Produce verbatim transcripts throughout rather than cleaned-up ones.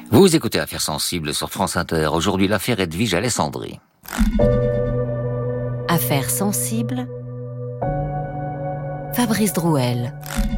Vous écoutez Affaires sensibles sur France Inter. Aujourd'hui, l'affaire Edwige Alessandri. Affaires sensibles, Fabrice Drouel.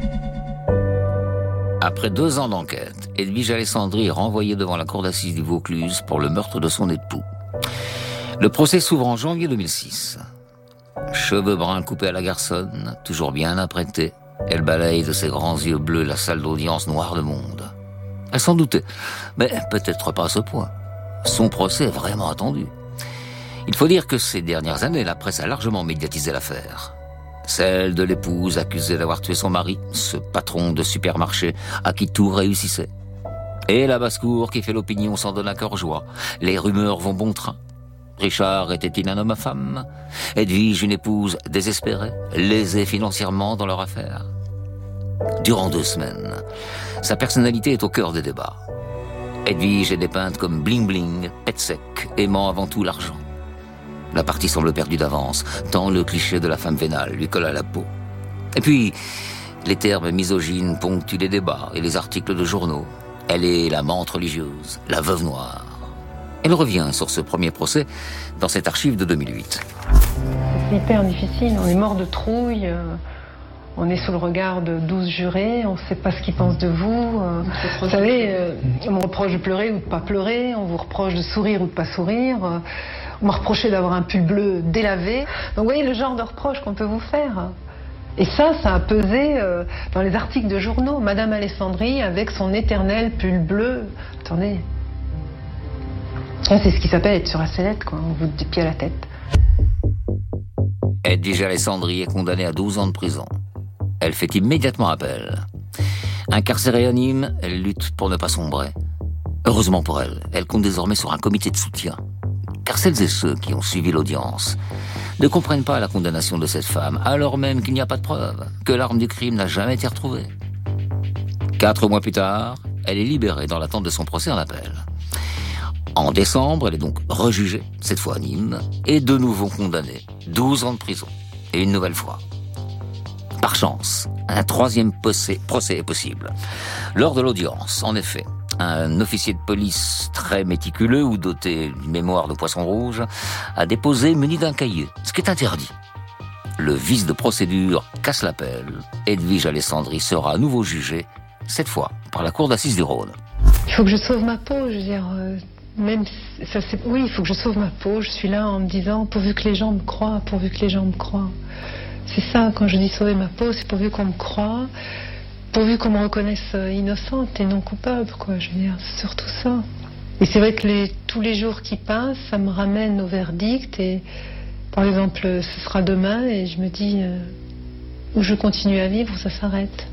Après deux ans d'enquête, Edwige Alessandri est renvoyée devant la cour d'assises du Vaucluse pour le meurtre de son époux. Le procès s'ouvre en janvier deux mille six. Cheveux bruns coupés à la garçonne, toujours bien apprêtée, elle balaye de ses grands yeux bleus la salle d'audience noire de monde. Elle s'en doutait, mais peut-être pas à ce point. Son procès est vraiment attendu. Il faut dire que ces dernières années, la presse a largement médiatisé l'affaire. Celle de l'épouse accusée d'avoir tué son mari, ce patron de supermarché à qui tout réussissait. Et la basse-cour qui fait l'opinion sans donner un cœur joie. Les rumeurs vont bon train. Richard était-il un homme à femme? Edwige une épouse désespérée, lésée financièrement dans leur affaire? Durant deux semaines, sa personnalité est au cœur des débats. Edwige est dépeinte comme bling-bling, pet sec, aimant avant tout l'argent. La partie semble perdue d'avance, tant le cliché de la femme vénale lui colle à la peau. Et puis, les termes misogynes ponctuent les débats et les articles de journaux. Elle est l'amante religieuse, la veuve noire. Elle revient sur ce premier procès dans cette archive de deux mille huit. C'est hyper difficile, on est mort de trouille, on est sous le regard de douze jurés, on ne sait pas ce qu'ils pensent de vous. Vous savez, on me reproche de pleurer ou de ne pas pleurer, on vous reproche de sourire ou de ne pas sourire, on m'a reproché d'avoir un pull bleu délavé. Donc vous voyez le genre de reproche qu'on peut vous faire. Et ça, ça a pesé euh, dans les articles de journaux. Madame Alessandri avec son éternel pull bleu. Attendez. Ça, c'est ce qui s'appelle être sur la sellette, quoi. On vous du pied à la tête. Edwige Alessandri est condamnée à douze ans de prison. Elle fait immédiatement appel. Incarcérée à Nîmes, elle lutte pour ne pas sombrer. Heureusement pour elle, elle compte désormais sur un comité de soutien. Car celles et ceux qui ont suivi l'audience ne comprennent pas la condamnation de cette femme, alors même qu'il n'y a pas de preuve, que l'arme du crime n'a jamais été retrouvée. Quatre mois plus tard, elle est libérée dans l'attente de son procès en appel. En décembre, elle est donc rejugée, cette fois à Nîmes, et de nouveau condamnée, douze ans de prison. Et une nouvelle fois. Par chance, un troisième procès, procès est possible. Lors de l'audience, en effet, un officier de police très méticuleux ou doté d'une mémoire de poisson rouge a déposé muni d'un cahier, ce qui est interdit. Le vice de procédure casse l'appel. Edwige Alessandri sera à nouveau jugée, cette fois par la cour d'assises du Rhône. Il faut que je sauve ma peau, je veux dire, euh, même ça, c'est, oui, il faut que je sauve ma peau. Je suis là en me disant pourvu que les gens me croient, pourvu que les gens me croient. C'est ça, quand je dis sauver ma peau, c'est pourvu qu'on me croie, pourvu qu'on me reconnaisse innocente et non coupable, quoi. Je veux dire, c'est surtout ça. Et c'est vrai que les, tous les jours qui passent, ça me ramène au verdict. Et par exemple, ce sera demain, et je me dis euh, où je continue à vivre, ça s'arrête.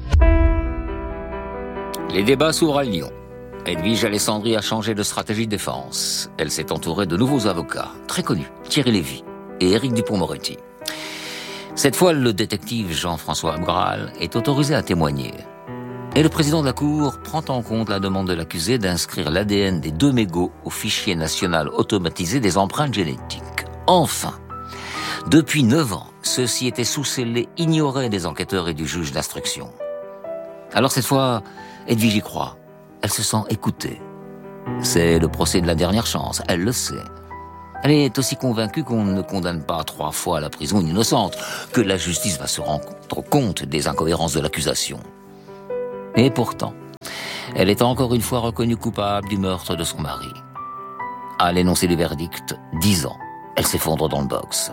Les débats s'ouvrent à Lyon. Edwige Alessandri a changé de stratégie de défense. Elle s'est entourée de nouveaux avocats, très connus, Thierry Lévy et Éric Dupond-Moretti. Cette fois, le détective Jean-François Abgral est autorisé à témoigner. Et le président de la Cour prend en compte la demande de l'accusé d'inscrire l'A D N des deux mégots au fichier national automatisé des empreintes génétiques. Enfin, depuis neuf ans, ceci était sous scellé, ignoré des enquêteurs et du juge d'instruction. Alors cette fois, Edwige y croit. Elle se sent écoutée. C'est le procès de la dernière chance, elle le sait. Elle est aussi convaincue qu'on ne condamne pas trois fois à la prison une innocente, que la justice va se rendre compte des incohérences de l'accusation. Et pourtant, elle est encore une fois reconnue coupable du meurtre de son mari. À l'énoncé du verdict, dix ans, elle s'effondre dans le box.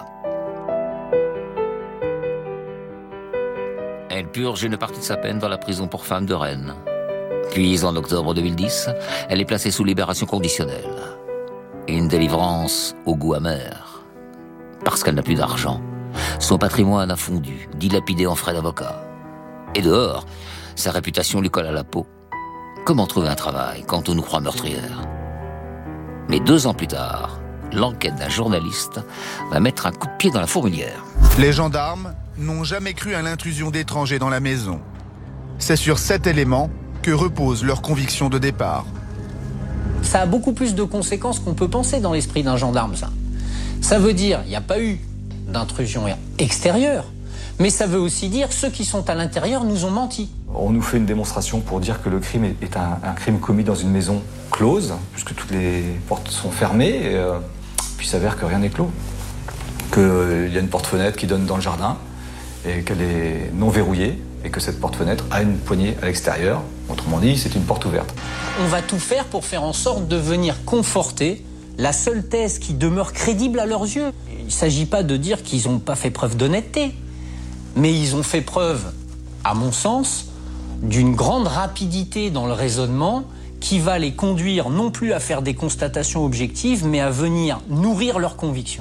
Elle purge une partie de sa peine dans la prison pour femmes de Rennes. Puis, en octobre deux mille dix, elle est placée sous libération conditionnelle. Une délivrance au goût amer. Parce qu'elle n'a plus d'argent, son patrimoine a fondu, dilapidé en frais d'avocat. Et dehors, sa réputation lui colle à la peau. Comment trouver un travail quand on nous croit meurtrière? Mais deux ans plus tard, l'enquête d'un journaliste va mettre un coup de pied dans la fourmilière. Les gendarmes n'ont jamais cru à l'intrusion d'étrangers dans la maison. C'est sur cet élément que repose leur conviction de départ. Ça a beaucoup plus de conséquences qu'on peut penser dans l'esprit d'un gendarme, ça. Ça veut dire qu'il n'y a pas eu d'intrusion extérieure, mais ça veut aussi dire ceux qui sont à l'intérieur nous ont menti. On nous fait une démonstration pour dire que le crime est un, un crime commis dans une maison close, puisque toutes les portes sont fermées, et euh, puis il s'avère que rien n'est clos. Qu'il euh, y a une porte-fenêtre qui donne dans le jardin, et qu'elle est non verrouillée, et que cette porte-fenêtre a une poignée à l'extérieur. Autrement dit, c'est une porte ouverte. On va tout faire pour faire en sorte de venir conforter la seule thèse qui demeure crédible à leurs yeux. Il ne s'agit pas de dire qu'ils n'ont pas fait preuve d'honnêteté, mais ils ont fait preuve, à mon sens, d'une grande rapidité dans le raisonnement qui va les conduire non plus à faire des constatations objectives, mais à venir nourrir leurs convictions.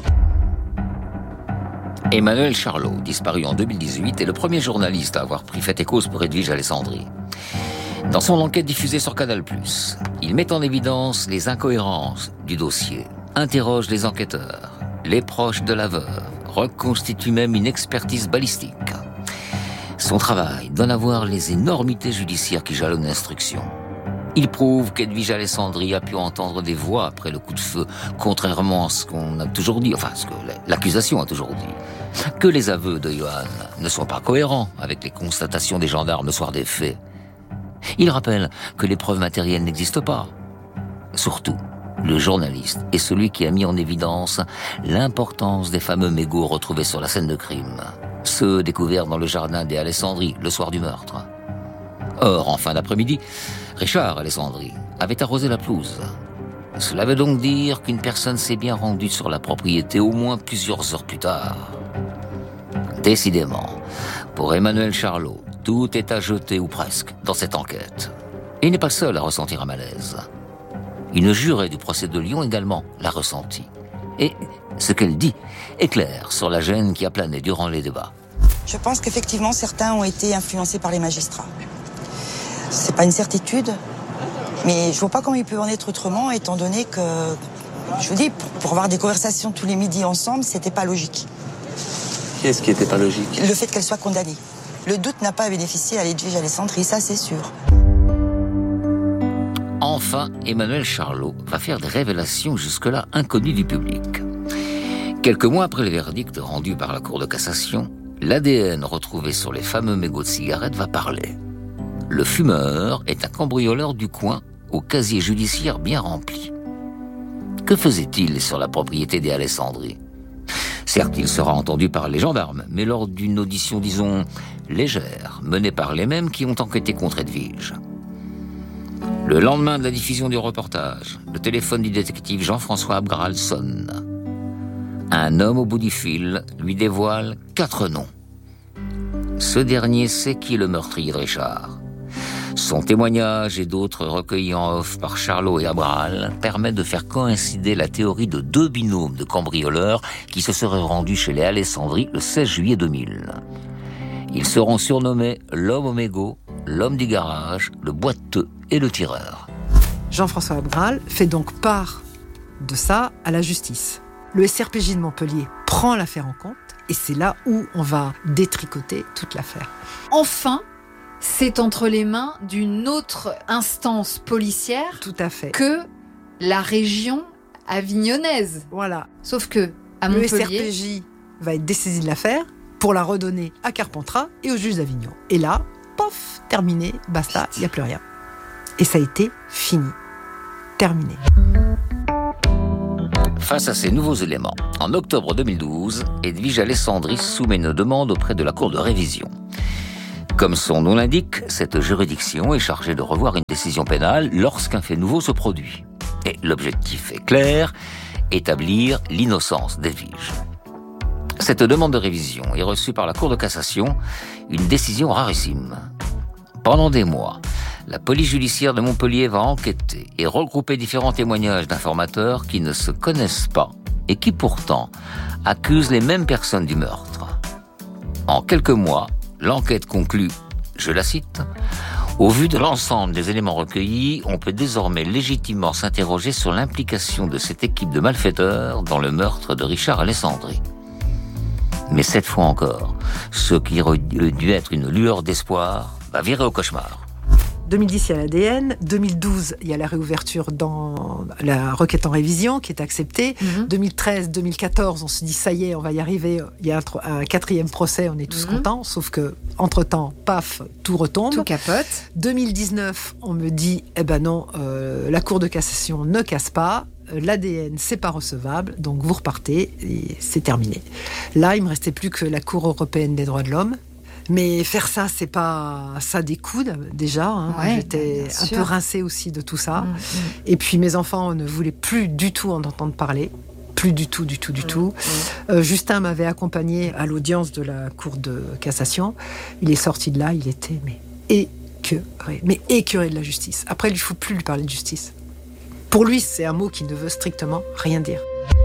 Emmanuel Charlot, disparu en deux mille dix-huit, est le premier journaliste à avoir pris fait et cause pour Edwige Alessandri. Dans son enquête diffusée sur Canal plus, il met en évidence les incohérences du dossier, interroge les enquêteurs, les proches de la veuve, reconstitue même une expertise balistique. Son travail donne à voir les énormités judiciaires qui jalonnent l'instruction. Il prouve qu'Edwige Alessandri a pu entendre des voix après le coup de feu, contrairement à ce qu'on a toujours dit, enfin ce que l'accusation a toujours dit, que les aveux de Johan ne sont pas cohérents avec les constatations des gendarmes le soir des faits. Il rappelle que les preuves matérielles n'existent pas. Surtout, le journaliste est celui qui a mis en évidence l'importance des fameux mégots retrouvés sur la scène de crime, ceux découverts dans le jardin des Alessandri le soir du meurtre. Or, en fin d'après-midi, Richard Alessandri avait arrosé la pelouse. Cela veut donc dire qu'une personne s'est bien rendue sur la propriété au moins plusieurs heures plus tard. Décidément, pour Emmanuel Charlot, tout est à jeter, ou presque, dans cette enquête. Et il n'est pas le seul à ressentir un malaise. Une jurée du procès de Lyon également l'a ressenti. Et ce qu'elle dit est clair sur la gêne qui a plané durant les débats. Je pense qu'effectivement, certains ont été influencés par les magistrats. C'est pas une certitude, mais je vois pas comment il peut en être autrement, étant donné que, je vous dis, pour, pour avoir des conversations tous les midis ensemble, c'était pas logique. Qu'est-ce qui était pas logique ? Le fait qu'elle soit condamnée. Le doute n'a pas bénéficié à Edwige Alessandri, ça c'est sûr. Enfin, Emmanuel Charlot va faire des révélations jusque-là inconnues du public. Quelques mois après le verdict rendu par la Cour de cassation, l'A D N retrouvé sur les fameux mégots de cigarettes va parler. Le fumeur est un cambrioleur du coin au casier judiciaire bien rempli. Que faisait-il sur la propriété des Alessandri ? Certes, il sera entendu par les gendarmes, mais lors d'une audition, disons, légère, menée par les mêmes qui ont enquêté contre Edwige. Le lendemain de la diffusion du reportage, le téléphone du détective Jean-François Abgral sonne. Un homme au bout du fil lui dévoile quatre noms. Ce dernier sait qui est le meurtrier de Richard. Son témoignage et d'autres recueillis en off par Charlot et Abgral permettent de faire coïncider la théorie de deux binômes de cambrioleurs qui se seraient rendus chez les Alessandri le seize juillet deux mille. Ils seront surnommés l'homme au mégot, l'homme du garage, le boiteux et le tireur. Jean-François Abgral fait donc part de ça à la justice. Le S R P J de Montpellier prend l'affaire en compte et c'est là où on va détricoter toute l'affaire. Enfin, c'est entre les mains d'une autre instance policière Tout à fait. que la région avignonnaise. Voilà. Sauf que, à le Montpellier... S R P J va être dessaisi de l'affaire pour la redonner à Carpentras et au juge d'Avignon. Et là, pof, terminé, basta, il n'y a plus rien. Et ça a été fini. Terminé. Face à ces nouveaux éléments, en octobre deux mille douze, Edwige Alessandri soumet une demande auprès de la Cour de révision. Comme son nom l'indique, cette juridiction est chargée de revoir une décision pénale lorsqu'un fait nouveau se produit. Et l'objectif est clair, établir l'innocence d'Edwige. Cette demande de révision est reçue par la Cour de cassation, une décision rarissime. Pendant des mois, la police judiciaire de Montpellier va enquêter et regrouper différents témoignages d'informateurs qui ne se connaissent pas et qui pourtant accusent les mêmes personnes du meurtre. En quelques mois, l'enquête conclut, je la cite, « Au vu de l'ensemble des éléments recueillis, on peut désormais légitimement s'interroger sur l'implication de cette équipe de malfaiteurs dans le meurtre de Richard Alessandri. » Mais cette fois encore, ce qui aurait dû être une lueur d'espoir va virer au cauchemar. deux mille dix, il y a l'A D N. deux mille douze, il y a la réouverture dans la requête en révision qui est acceptée. Mm-hmm. deux mille treize, deux mille quatorze, on se dit ça y est, on va y arriver. Il y a un, un quatrième procès, on est tous mm-hmm. contents. Sauf que entre-temps, paf, tout retombe. Tout capote. deux mille dix-neuf, on me dit, eh ben non, euh, la Cour de cassation ne casse pas. L'A D N, c'est pas recevable, donc vous repartez et c'est terminé. Là, il me restait plus que la Cour européenne des droits de l'homme. Mais faire ça, c'est pas ça découde déjà. Hein. Ouais, J'étais un sûr. peu rincée aussi de tout ça. Mmh, mmh. Et puis mes enfants ne voulaient plus du tout en entendre parler. Plus du tout, du tout, du mmh, tout. Mmh. Euh, Justin m'avait accompagné à l'audience de la Cour de cassation. Il est sorti de là, il était mais écœuré, mais écœuré de la justice. Après, il ne faut plus lui parler de justice. Pour lui, c'est un mot qui ne veut strictement rien dire.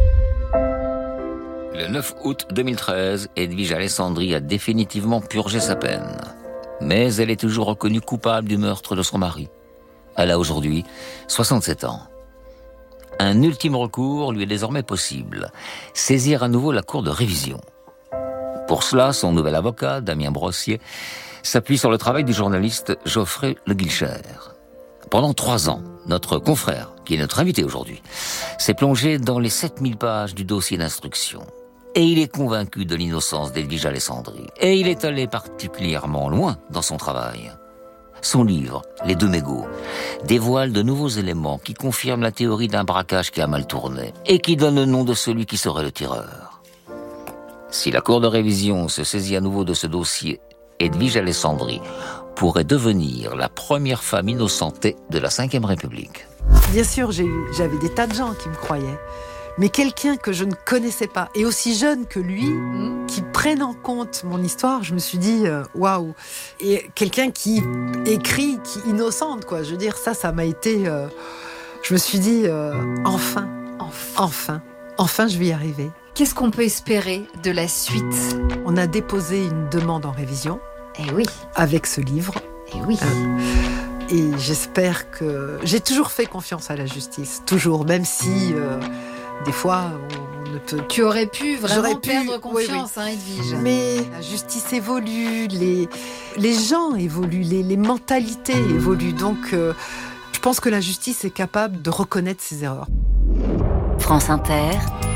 Le neuf août deux mille treize, Edwige Alessandri a définitivement purgé sa peine. Mais elle est toujours reconnue coupable du meurtre de son mari. Elle a aujourd'hui soixante-sept ans. Un ultime recours lui est désormais possible. Saisir à nouveau la cour de révision. Pour cela, son nouvel avocat, Damien Brossier, s'appuie sur le travail du journaliste Geoffrey Le Guilcher. Pendant trois ans, notre confrère, qui est notre invité aujourd'hui, s'est plongé dans les sept mille pages du dossier d'instruction. Et il est convaincu de l'innocence d'Edwige Alessandri. Et il est allé particulièrement loin dans son travail. Son livre, Les deux mégots, dévoile de nouveaux éléments qui confirment la théorie d'un braquage qui a mal tourné et qui donne le nom de celui qui serait le tireur. Si la Cour de révision se saisit à nouveau de ce dossier, Edwige Alessandri pourrait devenir la première femme innocentée de la cinquième République. Bien sûr, j'ai eu, j'avais des tas de gens qui me croyaient. Mais quelqu'un que je ne connaissais pas, et aussi jeune que lui, mmh. qui prenne en compte mon histoire, je me suis dit, waouh wow. Et quelqu'un qui écrit, qui innocente, quoi. Je veux dire, ça, ça m'a été... Euh, je me suis dit, euh, enfin, enfin, enfin, enfin, je vais y arriver. Qu'est-ce qu'on peut espérer de la suite ? On a déposé une demande en révision. Eh oui. Avec ce livre. Eh oui. Euh, et j'espère que... J'ai toujours fait confiance à la justice, toujours, même si... Euh, Des fois, on ne peut... Tu aurais pu vraiment pu, perdre confiance, oui, oui. hein, Edwige. Mais la justice évolue, les, les gens évoluent, les, les mentalités évoluent. Donc, euh, je pense que la justice est capable de reconnaître ses erreurs. France Inter.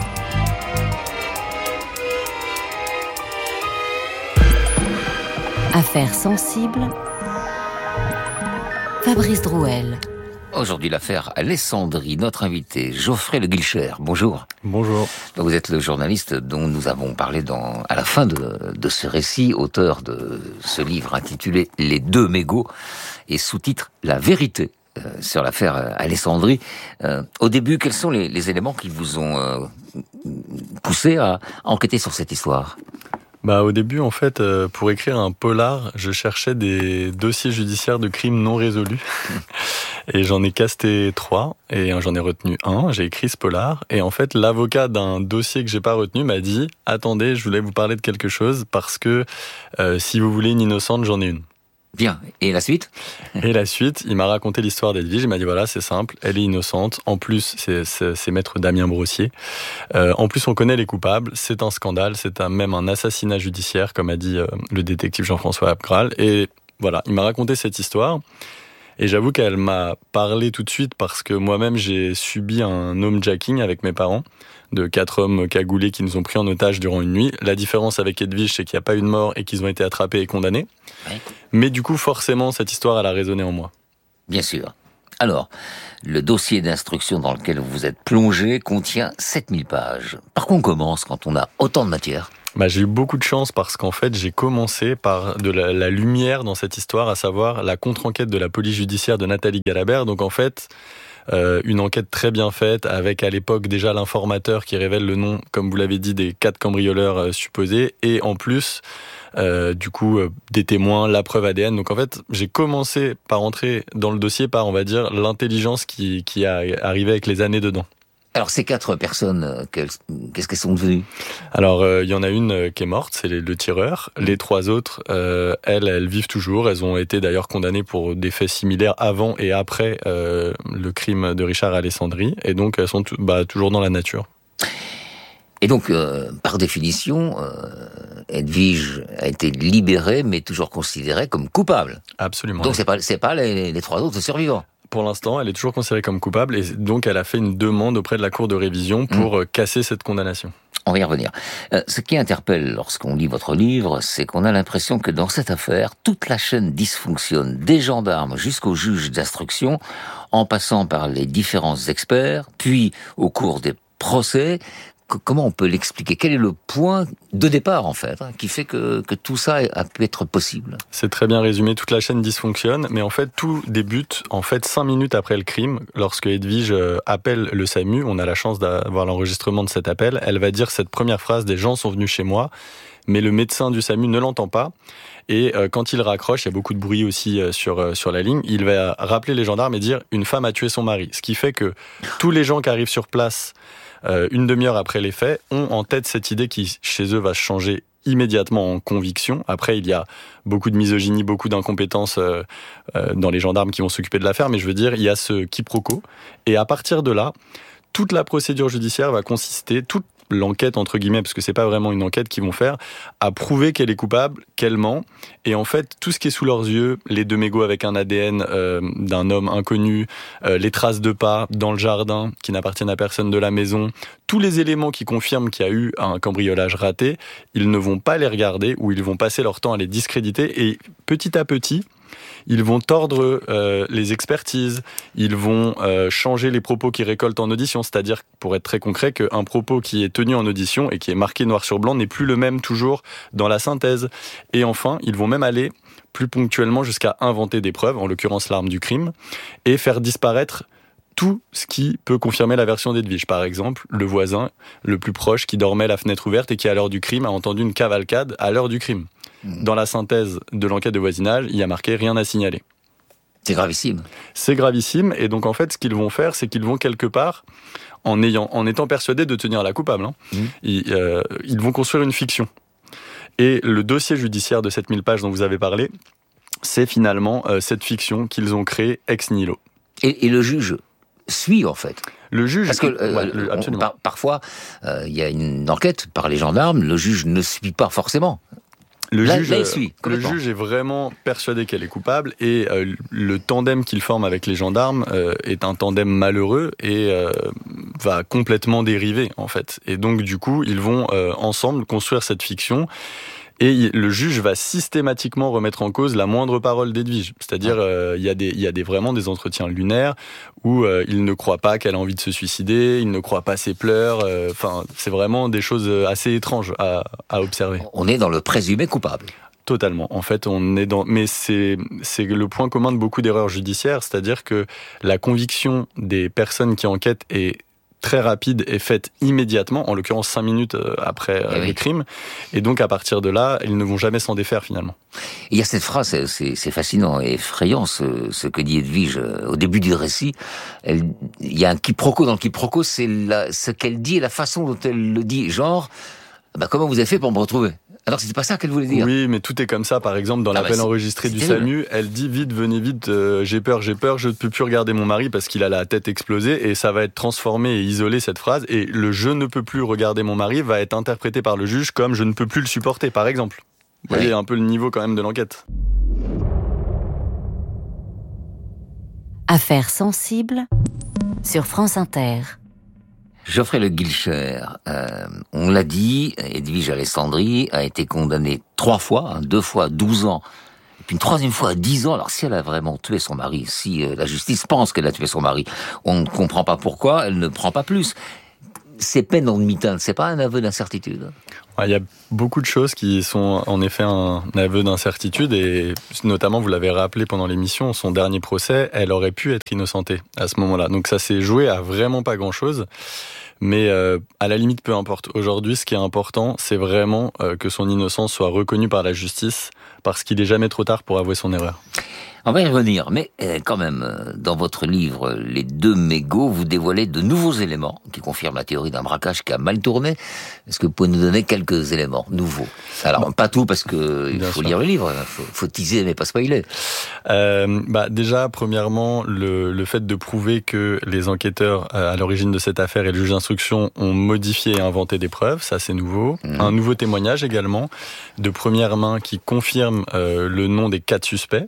Affaires sensibles. Fabrice Drouel. Aujourd'hui, l'affaire Alessandri, notre invité, Geoffrey Le Guilcher. Bonjour. Bonjour. Vous êtes le journaliste dont nous avons parlé dans, à la fin de, de ce récit, auteur de ce livre intitulé Les deux mégots et sous-titre La vérité euh, sur l'affaire Alessandri. Euh, au début, quels sont les, les éléments qui vous ont euh, poussé à enquêter sur cette histoire ? Bah, au début, en fait, euh, pour écrire un polar, je cherchais des dossiers judiciaires de crimes non résolus. Et j'en ai casté trois, et j'en ai retenu un. J'ai écrit ce polar. Et en fait, l'avocat d'un dossier que j'ai pas retenu m'a dit « Attendez, je voulais vous parler de quelque chose, parce que euh, si vous voulez une innocente, j'en ai une. » Bien. Et la suite ? Et la suite, il m'a raconté l'histoire d'Edwige. Il m'a dit voilà, c'est simple, elle est innocente. En plus, c'est, c'est, c'est maître Damien Brossier. Euh, en plus, on connaît les coupables. C'est un scandale. C'est un, même un assassinat judiciaire, comme a dit euh, le détective Jean-François Abgral. Et voilà, il m'a raconté cette histoire. Et j'avoue qu'elle m'a parlé tout de suite parce que moi-même, j'ai subi un homejacking avec mes parents, de quatre hommes cagoulés qui nous ont pris en otage durant une nuit. La différence avec Edwige, c'est qu'il n'y a pas eu de mort et qu'ils ont été attrapés et condamnés. Oui. Mais du coup, forcément, cette histoire, elle a résonné en moi. Bien sûr. Alors, le dossier d'instruction dans lequel vous vous êtes plongé contient sept mille pages. Par quoi on commence quand on a autant de matière ? Bah, j'ai eu beaucoup de chance parce qu'en fait, j'ai commencé par de la, la lumière dans cette histoire, à savoir la contre-enquête de la police judiciaire de Nathalie Galabert. Donc en fait... Euh, une enquête très bien faite avec à l'époque déjà l'informateur qui révèle le nom, comme vous l'avez dit, des quatre cambrioleurs euh, supposés et en plus euh, du coup euh, des témoins, la preuve A D N. Donc en fait j'ai commencé par entrer dans le dossier par on va dire l'intelligence qui, qui a arrivé avec les années dedans. Alors ces quatre personnes, qu'est-ce qu'elles sont devenues ? Alors il euh, y en a une euh, qui est morte, c'est le tireur. Les trois autres, euh, elles, elles vivent toujours. Elles ont été d'ailleurs condamnées pour des faits similaires avant et après euh, le crime de Richard Alessandri. Et donc elles sont t- bah, toujours dans la nature. Et donc, euh, par définition, euh, Edwige a été libérée, mais toujours considérée comme coupable. Absolument. Donc, c'est pas, c'est pas les, les trois autres survivants. Pour l'instant, elle est toujours considérée comme coupable et donc elle a fait une demande auprès de la Cour de révision pour mmh. casser cette condamnation. On va y revenir. Euh, ce qui interpelle lorsqu'on lit votre livre, c'est qu'on a l'impression que dans cette affaire, toute la chaîne dysfonctionne, des gendarmes jusqu'au juge d'instruction, en passant par les différents experts, puis au cours des procès. Comment on peut l'expliquer? Quel est le point de départ, en fait, hein, qui fait que, que tout ça a pu être possible? C'est très bien résumé, toute la chaîne dysfonctionne, mais en fait, tout débute, en fait, cinq minutes après le crime, lorsque Edwige appelle le SAMU. On a la chance d'avoir l'enregistrement de cet appel. Elle va dire cette première phrase: des gens sont venus chez moi, mais le médecin du SAMU ne l'entend pas. Et euh, quand il raccroche, il y a beaucoup de bruit aussi euh, sur, euh, sur la ligne, il va rappeler les gendarmes et dire « une femme a tué son mari ». Ce qui fait que tous les gens qui arrivent sur place Euh, une demi-heure après les faits, ont en tête cette idée qui, chez eux, va se changer immédiatement en conviction. Après, il y a beaucoup de misogynie, beaucoup d'incompétence euh, euh, dans les gendarmes qui vont s'occuper de l'affaire, mais je veux dire, il y a ce quiproquo. Et à partir de là, toute la procédure judiciaire va consister, toute l'enquête, entre guillemets, parce que c'est pas vraiment une enquête qu'ils vont faire, à prouver qu'elle est coupable, qu'elle ment. Et en fait, tout ce qui est sous leurs yeux, les deux mégots avec un A D N euh, d'un homme inconnu, euh, les traces de pas dans le jardin qui n'appartiennent à personne de la maison, tous les éléments qui confirment qu'il y a eu un cambriolage raté, ils ne vont pas les regarder ou ils vont passer leur temps à les discréditer. Et petit à petit, ils vont tordre euh, les expertises, ils vont euh, changer les propos qu'ils récoltent en audition, c'est-à-dire, pour être très concret, qu'un propos qui est tenu en audition et qui est marqué noir sur blanc n'est plus le même toujours dans la synthèse. Et enfin, ils vont même aller plus ponctuellement jusqu'à inventer des preuves, en l'occurrence l'arme du crime, et faire disparaître tout ce qui peut confirmer la version d'Edwige. Par exemple, le voisin le plus proche qui dormait la fenêtre ouverte et qui, à l'heure du crime, a entendu une cavalcade à l'heure du crime. Dans la synthèse de l'enquête de voisinage, il y a marqué « rien à signaler ». C'est gravissime. C'est gravissime, et donc en fait, ce qu'ils vont faire, c'est qu'ils vont quelque part, en, ayant, en étant persuadés de tenir la coupable, hein, mmh. ils, euh, ils vont construire une fiction. Et le dossier judiciaire de sept mille pages dont vous avez parlé, c'est finalement euh, cette fiction qu'ils ont créée ex nihilo. Et, et le juge suit, en fait. Le juge... Parce que euh, ouais, le, absolument. On, par, parfois, il euh, y a une enquête par les gendarmes, le juge ne suit pas forcément. Le, là, juge, là, il suit, le juge est vraiment persuadé qu'elle est coupable et euh, le tandem qu'il forme avec les gendarmes euh, est un tandem malheureux et euh, va complètement dériver, en fait. Et donc, du coup, ils vont euh, ensemble construire cette fiction. Et le juge va systématiquement remettre en cause la moindre parole d'Edwige. C'est-à-dire, euh, il y a des, il y a des, vraiment des entretiens lunaires où euh, il ne croit pas qu'elle a envie de se suicider, il ne croit pas ses pleurs. Enfin, euh, c'est vraiment des choses assez étranges à, à observer. On est dans le présumé coupable. Totalement. En fait, on est dans, mais c'est, c'est le point commun de beaucoup d'erreurs judiciaires. C'est-à-dire que la conviction des personnes qui enquêtent est très rapide et faite immédiatement, en l'occurrence cinq minutes après eh le oui. crime. Et donc, à partir de là, ils ne vont jamais s'en défaire, finalement. Il y a cette phrase, c'est, c'est fascinant et effrayant, ce, ce que dit Edwige au début du récit. Elle, il y a un quiproquo dans le quiproquo, c'est la, ce qu'elle dit et la façon dont elle le dit. Genre, bah, comment vous avez fait pour me retrouver ? Alors, c'était pas ça qu'elle voulait dire. Oui, mais tout est comme ça. Par exemple, dans ah l'appel bah enregistré du SAMU, elle dit « Vite, venez vite, euh, j'ai peur, j'ai peur, je ne peux plus regarder mon mari parce qu'il a la tête explosée. » Et ça va être transformé et isolé, cette phrase. Et le « je ne peux plus regarder mon mari » va être interprété par le juge comme « je ne peux plus le supporter », par exemple. Vous voyez un peu le niveau quand même de l'enquête. Affaire sensible sur France Inter. Geoffrey Le Guilcher, euh, on l'a dit, Edwige Alessandri a été condamnée trois fois, hein, deux fois douze ans, et puis une troisième fois à dix ans. Alors si elle a vraiment tué son mari, si euh, la justice pense qu'elle a tué son mari, on ne comprend pas pourquoi elle ne prend pas plus. Ces peines en demi-teinte, c'est pas un aveu d'incertitude ? Il y a beaucoup de choses qui sont en effet un aveu d'incertitude et notamment, vous l'avez rappelé pendant l'émission, son dernier procès, elle aurait pu être innocentée à ce moment-là. Donc ça s'est joué à vraiment pas grand-chose, mais euh, à la limite, peu importe. Aujourd'hui, ce qui est important, c'est vraiment euh, que son innocence soit reconnue par la justice parce qu'il n'est jamais trop tard pour avouer son erreur. On va y revenir, mais euh, quand même, euh, dans votre livre, Les deux mégots, vous dévoilez de nouveaux éléments qui confirment la théorie d'un braquage qui a mal tourné. Est-ce que vous pouvez nous donner quelques éléments nouveaux? Alors, bon, pas tout, parce que il faut sûr. lire le livre, il faut, faut teaser, mais pas spoiler. Euh, bah, déjà, premièrement, le, le fait de prouver que les enquêteurs euh, à l'origine de cette affaire et le juge d'instruction ont modifié et inventé des preuves, ça c'est nouveau. Mmh. Un nouveau témoignage également, de première main, qui confirme euh, le nom des quatre suspects.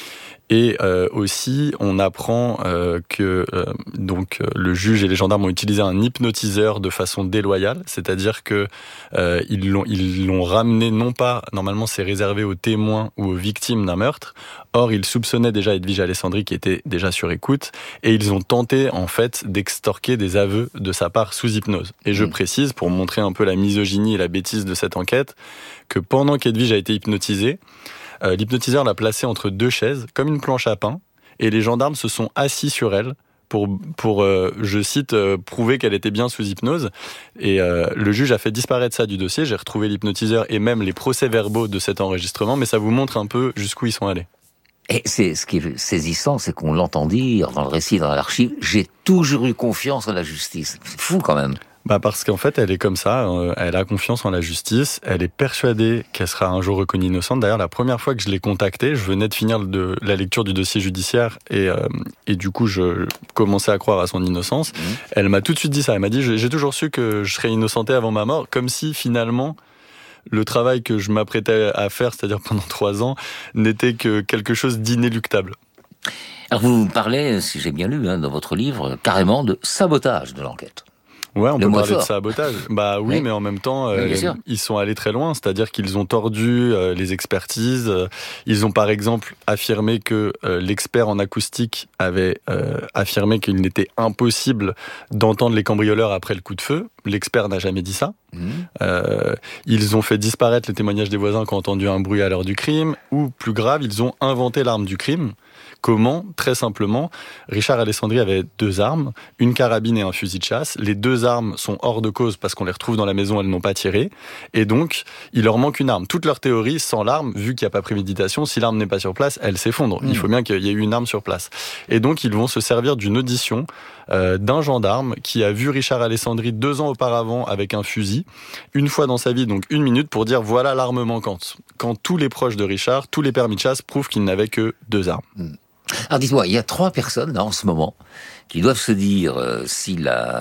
Et euh, aussi, on apprend euh, que euh, donc euh, le juge et les gendarmes ont utilisé un hypnotiseur de façon déloyale, c'est-à-dire que euh, ils l'ont ils l'ont ramené, non pas, normalement c'est réservé aux témoins ou aux victimes d'un meurtre. Or, ils soupçonnaient déjà Edwige Alessandri qui était déjà sur écoute, et ils ont tenté en fait d'extorquer des aveux de sa part sous hypnose. Et je mmh. précise, pour montrer un peu la misogynie et la bêtise de cette enquête, que pendant qu'Edwige a été hypnotisée, Euh, l'hypnotiseur l'a placée entre deux chaises, comme une planche à pain, et les gendarmes se sont assis sur elle pour, pour euh, je cite, euh, prouver qu'elle était bien sous hypnose. Et euh, le juge a fait disparaître ça du dossier. J'ai retrouvé l'hypnotiseur et même les procès-verbaux de cet enregistrement, mais ça vous montre un peu jusqu'où ils sont allés. Et c'est ce qui est saisissant, c'est qu'on l'entend dire dans le récit, dans l'archive, j'ai toujours eu confiance en la justice. C'est fou quand même. Bah parce qu'en fait, elle est comme ça, euh, elle a confiance en la justice, elle est persuadée qu'elle sera un jour reconnue innocente. D'ailleurs, la première fois que je l'ai contactée, je venais de finir de, la lecture du dossier judiciaire et, euh, et du coup, je commençais à croire à son innocence. Mmh. Elle m'a tout de suite dit ça, elle m'a dit, j'ai toujours su que je serais innocenté avant ma mort, comme si finalement, le travail que je m'apprêtais à faire, c'est-à-dire pendant trois ans, n'était que quelque chose d'inéluctable. Alors vous parlez, si j'ai bien lu hein, dans votre livre, carrément de sabotage de l'enquête. Ouais, on le peut parler fort. de sabotage. Bah oui, oui, mais en même temps, euh, oui, ils sont allés très loin. C'est-à-dire qu'ils ont tordu euh, les expertises. Ils ont par exemple affirmé que euh, l'expert en acoustique avait euh, affirmé qu'il n'était impossible d'entendre les cambrioleurs après le coup de feu. L'expert n'a jamais dit ça. Mmh. Euh, ils ont fait disparaître les témoignages des voisins qui ont entendu un bruit à l'heure du crime. Ou plus grave, ils ont inventé l'arme du crime. Comment? Très simplement, Richard Alessandri avait deux armes, une carabine et un fusil de chasse. Les deux armes sont hors de cause parce qu'on les retrouve dans la maison, elles n'ont pas tiré. Et donc, il leur manque une arme. Toute leur théorie, sans l'arme, vu qu'il n'y a pas préméditation, si l'arme n'est pas sur place, elle s'effondre. Mmh. Il faut bien qu'il y ait eu une arme sur place. Et donc, ils vont se servir d'une audition euh, d'un gendarme qui a vu Richard Alessandri deux ans auparavant avec un fusil, une fois dans sa vie, donc une minute, pour dire voilà l'arme manquante. Quand tous les proches de Richard, tous les permis de chasse prouvent qu'il n'avait que deux armes. Mmh. Alors dites-moi, il y a trois personnes là, en ce moment qui doivent se dire euh, si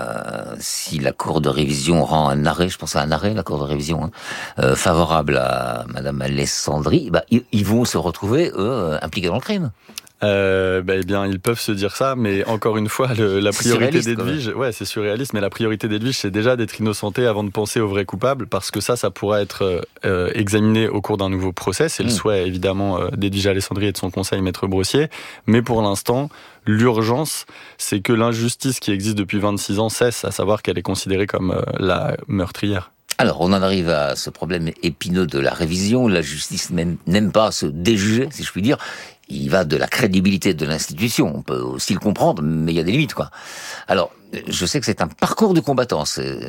la si la cour de révision rend un arrêt, je pense à un arrêt, la cour de révision, hein, euh, favorable à Madame Alessandri, bah ils, ils vont se retrouver eux impliqués dans le crime. Euh, bah, eh bien, ils peuvent se dire ça, mais encore une fois, le, la priorité d'Edwige, ouais, c'est surréaliste, mais la priorité d'Edwige, c'est déjà d'être innocenté avant de penser au vrai coupable, parce que ça, ça pourra être euh, examiné au cours d'un nouveau procès. C'est mmh. le souhait, évidemment, euh, d'Edwige Alessandri et de son conseil, Maître Brossier. Mais pour l'instant, l'urgence, c'est que l'injustice qui existe depuis vingt-six ans cesse, à savoir qu'elle est considérée comme euh, la meurtrière. Alors, on en arrive à ce problème épineux de la révision. La justice même n'aime pas se déjuger, si je puis dire. Il va de la crédibilité de l'institution. On peut aussi le comprendre, mais il y a des limites, quoi. Alors, je sais que c'est un parcours de combattant,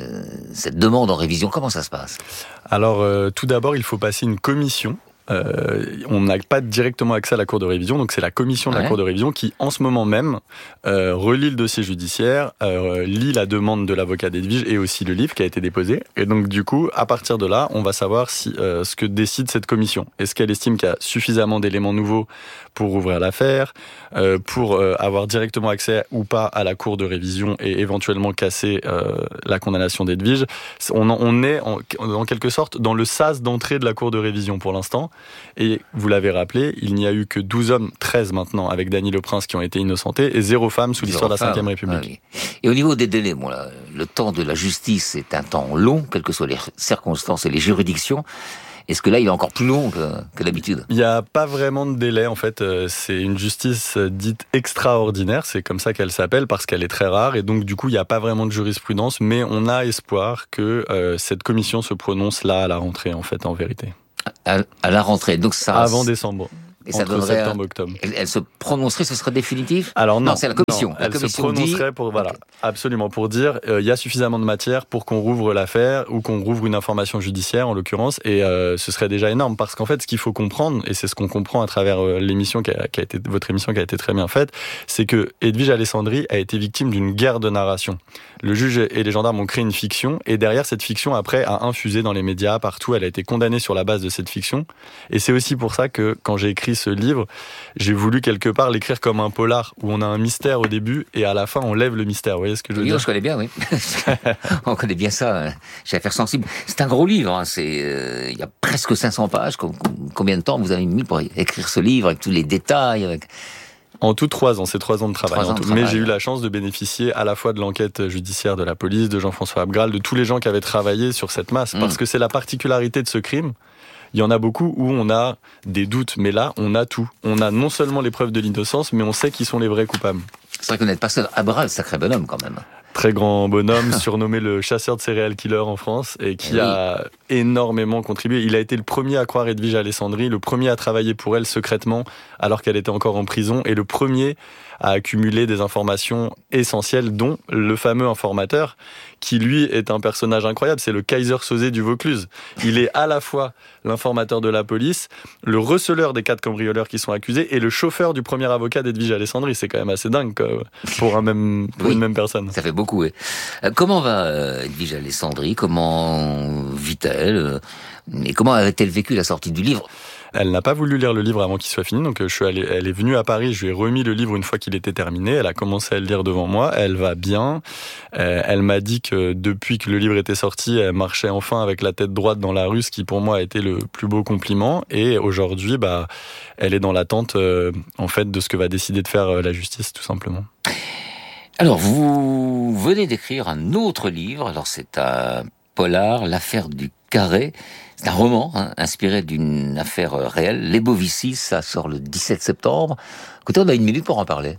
cette demande en révision. Comment ça se passe? Alors, euh, tout d'abord, il faut passer une commission. Euh, on n'a pas directement accès à la cour de révision, donc c'est la commission de la ouais. cour de révision qui, en ce moment même, euh, relit le dossier judiciaire, euh, lit la demande de l'avocat d'Edwige et aussi le livre qui a été déposé. Et donc, du coup, à partir de là, on va savoir si euh, ce que décide cette commission. Est-ce qu'elle estime qu'il y a suffisamment d'éléments nouveaux pour ouvrir l'affaire, euh, pour euh, avoir directement accès ou pas à la cour de révision et éventuellement casser euh, la condamnation d'Edwige. On, en, on est en, en quelque sorte dans le sas d'entrée de la cour de révision pour l'instant. Et vous l'avez rappelé, il n'y a eu que douze hommes, treize maintenant, avec Dany Le Prince qui ont été innocentés, et zéro femme sous l'histoire de la cinquième République. Ah oui. Et au niveau des délais, bon, là, le temps de la justice est un temps long, quelles que soient les circonstances et les juridictions. Est-ce que là, il est encore plus long que, que d'habitude? Il n'y a pas vraiment de délai, en fait. C'est une justice dite extraordinaire, c'est comme ça qu'elle s'appelle, parce qu'elle est très rare, et donc du coup, il n'y a pas vraiment de jurisprudence, mais on a espoir que euh, cette commission se prononce là, à la rentrée, en fait, en vérité. À, à la rentrée, donc ça... Avant décembre. Et ça entre donnerait septembre un... et octobre. Elle, elle se prononcerait, ce serait définitif? Alors non, non c'est la commission. Non, la elle commission se prononcerait dit... pour voilà, okay. absolument pour dire il euh, y a suffisamment de matière pour qu'on rouvre l'affaire ou qu'on rouvre une information judiciaire en l'occurrence, et euh, ce serait déjà énorme parce qu'en fait ce qu'il faut comprendre, et c'est ce qu'on comprend à travers euh, l'émission qui a, qui a été votre émission qui a été très bien faite, c'est que Edwige Alessandri a été victime d'une guerre de narration. Le juge et les gendarmes ont créé une fiction, et derrière cette fiction après a infusé dans les médias partout. Elle a été condamnée sur la base de cette fiction, et c'est aussi pour ça que quand j'ai écrit ce livre, j'ai voulu quelque part l'écrire comme un polar où on a un mystère au début et à la fin on lève le mystère. Vous voyez ce que je veux oui, dire? Je connais bien, oui. On connaît bien ça chez Affaires Sensibles. C'est un gros livre. Hein. C'est, euh, il y a presque cinq cents pages. Combien de temps vous avez mis pour écrire ce livre avec tous les détails avec... En tout, trois ans, c'est trois ans de travail. Trois ans de tout. travail. Mais j'ai eu la chance de bénéficier à la fois de l'enquête judiciaire de la police, de Jean-François Abgral, de tous les gens qui avaient travaillé sur cette masse. Mmh. Parce que c'est la particularité de ce crime. Il y en a beaucoup où on a des doutes, mais là, on a tout. On a non seulement les preuves de l'innocence, mais on sait qui sont les vrais coupables. C'est vrai que vous n'êtes pas seul. Abgral, sacré bonhomme quand même. Très grand bonhomme, surnommé le chasseur de serial killer en France, et qui oui. a énormément contribué. Il a été le premier à croire Edwige Alessandri, le premier à travailler pour elle secrètement, alors qu'elle était encore en prison, et le premier à accumuler des informations essentielles, dont le fameux informateur, qui lui est un personnage incroyable, c'est le Kaiser Soze du Vaucluse. Il est à la fois l'informateur de la police, le receleur des quatre cambrioleurs qui sont accusés, et le chauffeur du premier avocat d'Edwige Alessandri. C'est quand même assez dingue quoi, pour, un même, pour oui, une même personne. Ça fait beaucoup, oui. Euh, comment va euh, Edwige Alessandri? Comment vit-elle? Et comment a-t-elle vécu la sortie du livre? Elle n'a pas voulu lire le livre avant qu'il soit fini, donc je suis allé, elle est venue à Paris, je lui ai remis le livre une fois qu'il était terminé, elle a commencé à le lire devant moi, elle va bien, euh, elle m'a dit que depuis que le livre était sorti, elle marchait enfin avec la tête droite dans la rue, ce qui pour moi a été le plus beau compliment, et aujourd'hui, bah, elle est dans l'attente euh, en fait de ce que va décider de faire euh, la justice, tout simplement. Alors, vous venez d'écrire un autre livre, alors c'est un polar, L'affaire du Carré. C'est un roman hein, inspiré d'une affaire réelle. Les Bovicis, ça sort le dix-sept septembre. Écoutez, on a une minute pour en parler.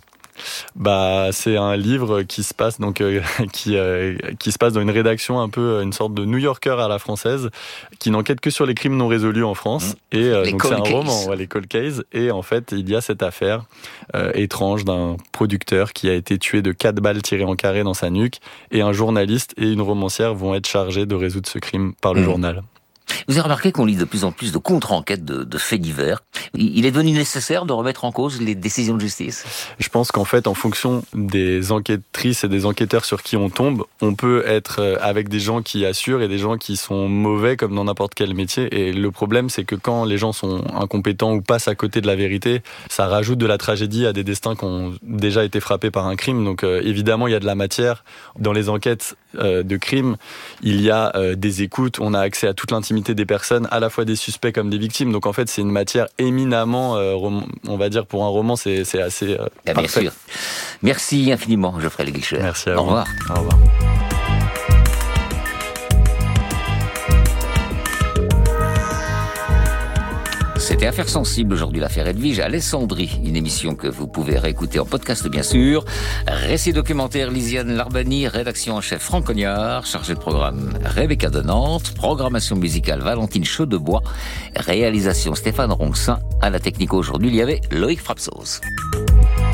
Bah, c'est un livre qui se passe donc euh, qui euh, qui se passe dans une rédaction un peu une sorte de New Yorker à la française, qui n'enquête que sur les crimes non résolus en France. Mmh. Et euh, donc c'est un case. roman, ouais, les cold cases. Et en fait, il y a cette affaire euh, étrange d'un producteur qui a été tué de quatre balles tirées en carré dans sa nuque, et un journaliste et une romancière vont être chargés de résoudre ce crime par le mmh. journal. Vous avez remarqué qu'on lit de plus en plus de contre-enquêtes de, de faits divers. Il est devenu nécessaire de remettre en cause les décisions de justice? Je pense qu'en fait, en fonction des enquêtrices et des enquêteurs sur qui on tombe, on peut être avec des gens qui assurent et des gens qui sont mauvais comme dans n'importe quel métier. Et le problème, c'est que quand les gens sont incompétents ou passent à côté de la vérité, ça rajoute de la tragédie à des destins qui ont déjà été frappés par un crime. Donc euh, évidemment, il y a de la matière. Dans les enquêtes euh, de crimes, il y a euh, des écoutes, on a accès à toute l'intimité des personnes, à la fois des suspects comme des victimes. Donc en fait, c'est une matière éminemment, euh, rom- on va dire pour un roman, c'est, c'est assez euh, bien, bien sûr. Merci infiniment, Geoffrey Le Guicher. Merci à Au vous. revoir. Au revoir. C'était Affaires Sensibles, aujourd'hui l'affaire Edwige Alessandri, une émission que vous pouvez réécouter en podcast bien sûr. Récit documentaire Lisiane Larbani, rédaction en chef Franck Cognard, chargé de programme Rebecca de Nantes, programmation musicale Valentine Chaudebois, réalisation Stéphane Ronxin, à la technique aujourd'hui il y avait Loïc Frapsos.